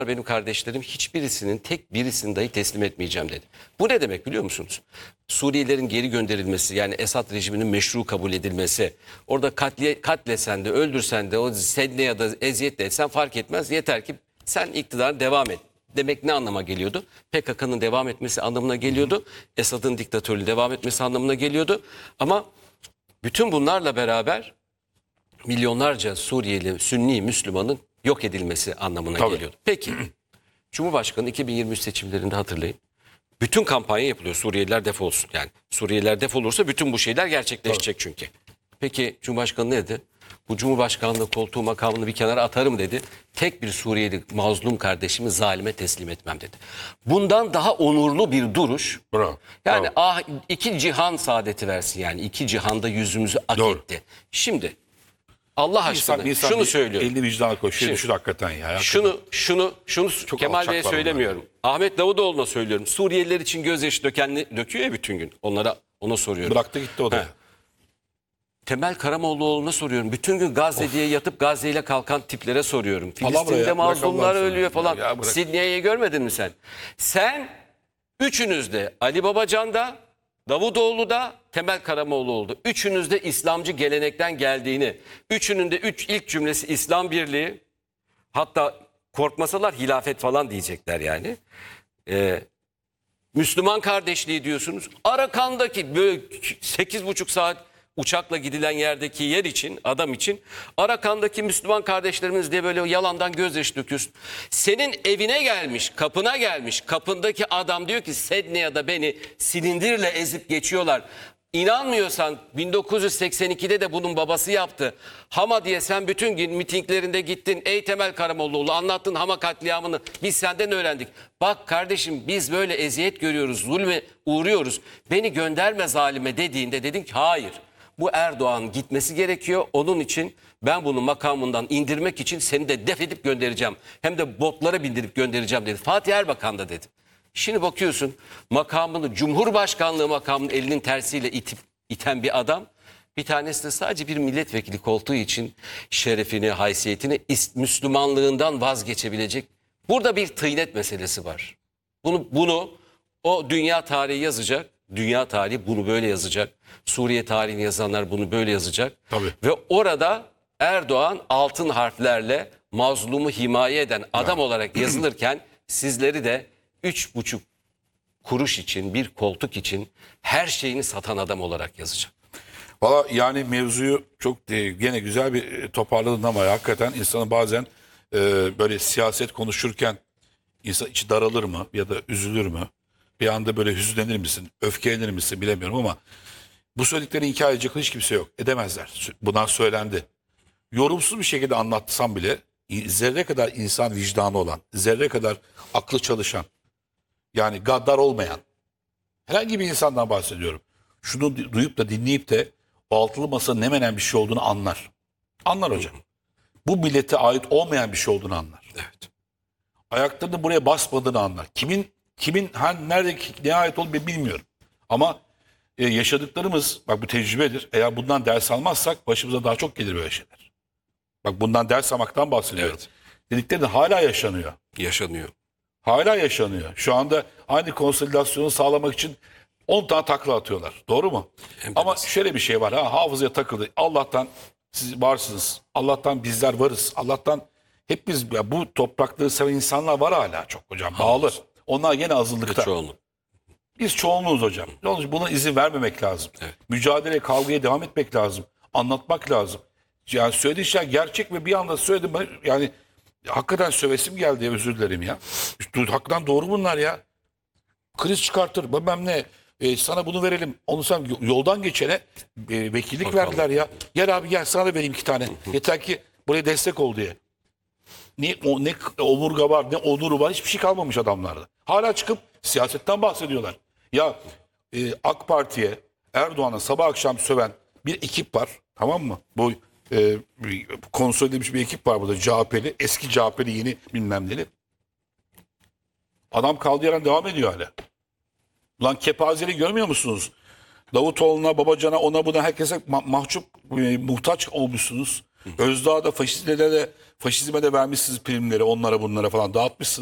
benim kardeşlerim hiçbirisinin tek birisini dahi teslim etmeyeceğim dedi. Bu ne demek biliyor musunuz? Suriyelilerin geri gönderilmesi, yani Esad rejiminin meşru kabul edilmesi, orada katlesen de öldürsen de o sedne ya da eziyet de etsen fark etmez, yeter ki sen iktidar devam et demek ne anlama geliyordu? PKK'nın devam etmesi anlamına geliyordu. Esad'ın diktatörlüğü devam etmesi anlamına geliyordu. Ama bütün bunlarla beraber milyonlarca Suriyeli, Sünni Müslümanın yok edilmesi anlamına geliyordu. Peki, Cumhurbaşkanı 2023 seçimlerinde hatırlayın. Bütün kampanya yapılıyor. Suriyeliler defolsun. Yani Suriyeliler defolursa bütün bu şeyler gerçekleşecek çünkü. Peki Cumhurbaşkanı ne dedi? Bu Cumhurbaşkanlığı koltuğu makamını bir kenara atarım dedi. Tek bir Suriyeli mazlum kardeşimi zalime teslim etmem dedi. Bundan daha onurlu bir duruş. Bravo. Yani Bravo. iki cihan saadeti versin yani. İki cihanda yüzümüzü ak Doğru. etti. Şimdi Allah aşkına şunu söylüyorum. Elini vicdana koşuyor. Düşün hakikaten ya. Hakikaten. Şunu Kemal Bey'e söylemiyorum. Ahmet Davutoğlu'na söylüyorum. Suriyeliler için gözyaşı döküyor ya bütün gün. Ona soruyorum. Bıraktı gitti o da. He. Temel Karamollaoğlu'na soruyorum. Bütün gün Gazze diye yatıp Gazze ile kalkan tiplere soruyorum. Filistin'de mazlumlar ölüyor falan. Sidney'i görmedin mi sen? Sen üçünüz de Ali Babacan'da, Davutoğlu'da, Temel Karamollaoğlu'da. Üçünüz de İslamcı gelenekten geldiğini, üçünün de ilk cümlesi İslam Birliği, hatta korkmasalar hilafet falan diyecekler yani. Müslüman kardeşliği diyorsunuz. Arakan'daki böyle 8,5 saat uçakla gidilen yerdeki yer için, adam için Arakan'daki Müslüman kardeşlerimiz diye böyle yalandan gözyaşı döküyorsun. Senin evine gelmiş, kapına gelmiş, kapındaki adam diyor ki Sedne'ye beni silindirle ezip geçiyorlar. İnanmıyorsan 1982'de de bunun babası yaptı. Hama diye sen bütün gün mitinglerinde gittin. Ey Temel Karamollaoğlu, anlattın Hama katliamını. Biz senden öğrendik. Bak kardeşim, biz böyle eziyet görüyoruz, zulme uğruyoruz. Beni gönderme zalime dediğinde dedin ki hayır. Bu Erdoğan gitmesi gerekiyor. Onun için ben bunu makamından indirmek için seni de def edip göndereceğim. Hem de botlara bindirip göndereceğim dedi. Fatih Erbakan da dedi. Şimdi bakıyorsun makamını, Cumhurbaşkanlığı makamını elinin tersiyle iten bir adam. Bir tanesi de sadece bir milletvekili koltuğu için şerefini, haysiyetini, Müslümanlığından vazgeçebilecek. Burada bir tıynet meselesi var. Bunu o dünya tarihi yazacak. Dünya tarihi bunu böyle yazacak. Suriye tarihini yazanlar bunu böyle yazacak. Tabii. Ve orada Erdoğan altın harflerle mazlumu himaye eden adam olarak yazılırken sizleri de 3,5 kuruş için, bir koltuk için her şeyini satan adam olarak yazacak. Valla yani mevzuyu çok gene güzel bir toparladın ama hakikaten insanın bazen böyle siyaset konuşurken insan içi daralır mı ya da üzülür mü? Bir anda böyle hüzünlenir misin, öfkelenir misin bilemiyorum ama bu söylediklerini inkar edecek hiç kimse yok. Edemezler. Bunlar söylendi. Yorumsuz bir şekilde anlatsam bile zerre kadar insan vicdanı olan, zerre kadar aklı çalışan, yani gaddar olmayan herhangi bir insandan bahsediyorum. Şunu duyup da dinleyip de o altılı masanın ne menen bir şey olduğunu anlar. Anlar hocam. Bu millete ait olmayan bir şey olduğunu anlar. Evet. Ayaklarını buraya basmadığını anlar. Kimin nerede neye ait olduğunu bilmiyorum. Ama yaşadıklarımız, bak bu tecrübedir. Eğer bundan ders almazsak başımıza daha çok gelir böyle şeyler. Bak bundan ders almaktan bahsediyorum. Evet. Dedikleri de hala yaşanıyor. Yaşanıyor. Hala yaşanıyor. Şu anda aynı konsolidasyonu sağlamak için 10 tane takla atıyorlar. Doğru mu? Ama şöyle bir şey var. Hafızaya takıldı. Allah'tan siz varsınız. Allah'tan bizler varız. Allah'tan hep biz, ya bu toprakları seven insanlar var hala çok hocam. Bağlı. Onlar yine azınlıkta. Çoğunluk. Biz çoğunluğuz hocam. Yalnız buna izin vermemek lazım. Evet. Mücadele, kavgaya devam etmek lazım. Anlatmak lazım. Yani söylediği şeyler gerçek ve bir anda söyledim. Yani hakikaten sövesim geldi ya, özür dilerim ya. Hakikaten doğru bunlar ya. Kriz çıkartır bilmem ne. Sana bunu verelim. Onu sana yoldan geçene vekillik Bakalım. verdiler ya. Gel abi gel sana da vereyim 2 tane. Yeter ki buraya destek ol diye. Ne omurga var ne onuru var, hiçbir şey kalmamış adamlarda. Hala çıkıp siyasetten bahsediyorlar. Ya AK Parti'ye, Erdoğan'a sabah akşam söven bir ekip var, tamam mı? Bu konsol edilmiş bir ekip var burada, CHP'li, eski CHP'li, yeni bilmem neli. Adam kaldığı yerden devam ediyor hala. Ulan kepazeli görmüyor musunuz? Davutoğlu'na, Babacan'a, ona buna herkese mahcup, muhtaç olmuşsunuz. Özdağ'da faşizme de vermişsiniz primleri onlara bunlara falan dağıtmışsınız.